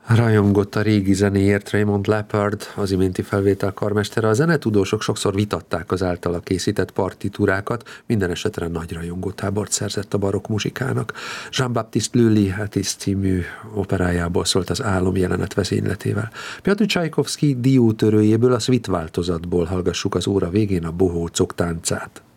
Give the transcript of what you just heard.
Rajongott a régi zenéért Raymond Leppard, az iménti felvétel karmestere. A zenetudósok sokszor vitatták az általa készített partitúrákat, minden esetre nagy rajongótábort szerzett a barokk muzsikának. Jean-Baptiste Lully Hatis című operájából szólt az Álom jelenet vezényletével. Pjotr Csajkovszky diótörőjéből, a szvit változatból hallgassuk az óra végén a bohócok táncát.